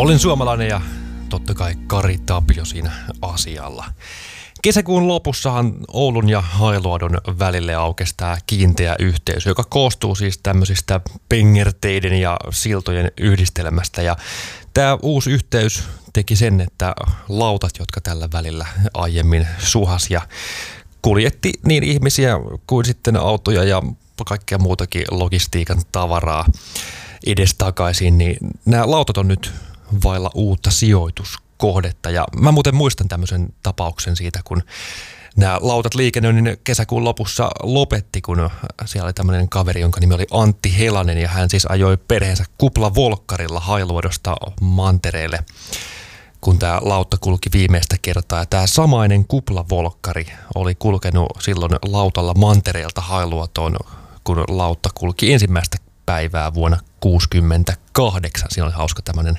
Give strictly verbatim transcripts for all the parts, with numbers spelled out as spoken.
Olin suomalainen ja totta kai Kari Tapio siinä asialla. Kesäkuun lopussahan Oulun ja Hailuodon välille aukesi tämä kiinteä yhteys, joka koostuu siis tämmöisistä pengerteiden ja siltojen yhdistelmästä. Ja tämä uusi yhteys teki sen, että lautat, jotka tällä välillä aiemmin suhas ja kuljetti niin ihmisiä kuin sitten autoja ja kaikkea muutakin logistiikan tavaraa edestakaisin, niin nämä lautat on nyt vailla uutta sijoituskohdetta. Ja mä muuten muistan tämmöisen tapauksen siitä, kun nämä lautat liikennöinnin kesäkuun lopussa lopetti, kun siellä oli tämmöinen kaveri, jonka nimi oli Antti Helanen, ja hän siis ajoi perheensä kuplavolkkarilla Hailuodosta mantereelle, kun tämä lautta kulki viimeistä kertaa. Ja tämä samainen kuplavolkkari oli kulkenut silloin lautalla mantereelta Hailuotoon, kun lautta kulki ensimmäistä päivää vuonna kuusikymmentäkahdeksan. Siinä oli hauska tämmöinen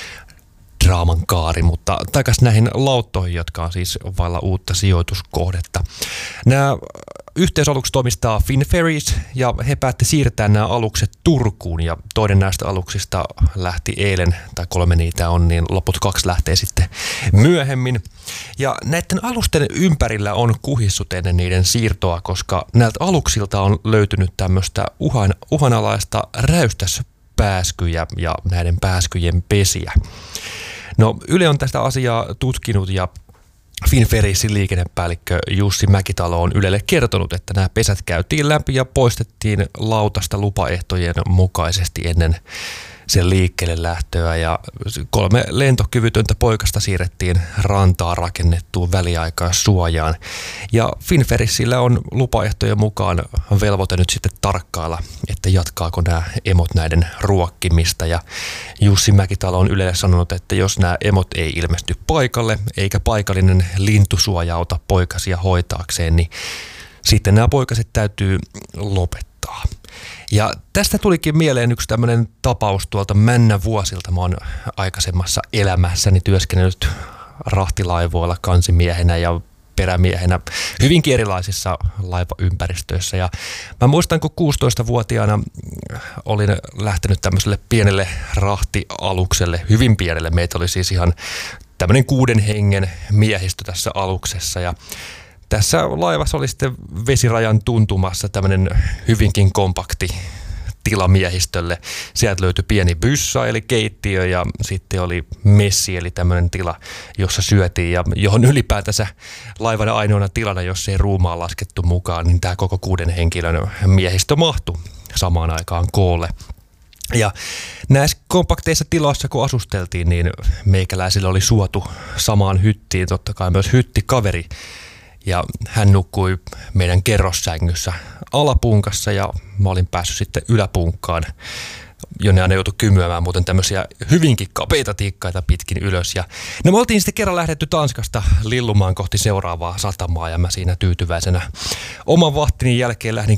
draaman kaari, mutta takaisin näihin lauttoihin, jotka on siis vailla uutta sijoituskohdetta. Nämä yhteisalukset omistaa Finferries ja he päätti siirtää nämä alukset Turkuun ja toinen näistä aluksista lähti eilen, tai kolme niitä on, niin loput kaksi lähtee sitten myöhemmin. Ja näiden alusten ympärillä on kuhissut ennen niiden siirtoa, koska näiltä aluksilta on löytynyt tämmöistä uhan, uhanalaista räystäspääskyjä ja näiden pääskyjen pesiä. No, Yle on tästä asiaa tutkinut ja Finferriesin liikennepäällikkö Jussi Mäkitalo on Ylelle kertonut, että nämä pesät käytiin läpi ja poistettiin lautasta lupaehtojen mukaisesti ennen sen liikkeelle lähtöä, ja kolme lentokyvytöntä poikasta siirrettiin rantaa rakennettuun väliaikaissuojaan. Ja Finferriesillä on lupaehtojen mukaan velvoite nyt sitten tarkkailla, että jatkaako nämä emot näiden ruokkimista. Ja Jussi Mäkitalo on Ylelle sanonut, että jos nämä emot ei ilmesty paikalle, eikä paikallinen lintusuoja auta poikasia hoitaakseen, niin sitten nämä poikaset täytyy lopettaa. Ja tästä tulikin mieleen yksi tämmöinen tapaus tuolta Männä vuosilta. Mä oon aikaisemmassa elämässäni työskennellyt rahtilaivoilla kansimiehenä ja perämiehenä hyvinkin erilaisissa laivaympäristöissä. Ja mä muistan, kun kuusitoistavuotiaana olin lähtenyt tämmöiselle pienelle rahtialukselle, hyvin pienelle. Meitä oli siis ihan tämmöinen kuuden hengen miehistö tässä aluksessa, ja tässä laivassa oli sitten vesirajan tuntumassa tämmöinen hyvinkin kompakti tila miehistölle. Sieltä löytyi pieni byssa eli keittiö ja sitten oli messi eli tämmöinen tila, jossa syötiin ja johon ylipäätänsä laivan ainoana tilana, jos ei ruumaa laskettu mukaan, niin tämä koko kuuden henkilön miehistö mahtui samaan aikaan koolle. Ja näissä kompakteissa tiloissa, kun asusteltiin, niin meikäläisille oli suotu samaan hyttiin totta kai myös hyttikaveri. Ja hän nukkui meidän kerrossängyssä alapunkassa ja mä olin päässyt sitten yläpunkkaan, jonne aina joutui kymyämään muuten tämmöisiä hyvinkin kapeita tikkaita pitkin ylös. Ja no me oltiin sitten kerran lähdetty Tanskasta lillumaan kohti seuraavaa satamaa ja mä siinä tyytyväisenä oman vahtini jälkeen lähdin